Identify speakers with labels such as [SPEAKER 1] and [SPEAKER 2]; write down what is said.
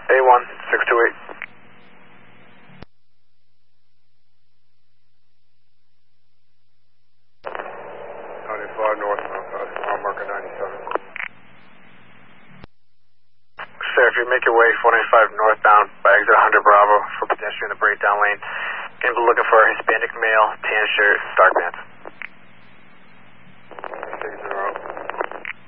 [SPEAKER 1] A1, 628. North, mile marker 97. Sir, if you make your way 495 northbound by exit 100 Bravo for pedestrian in the breakdown lane, and we're looking for a Hispanic male, tan shirt, dark pants.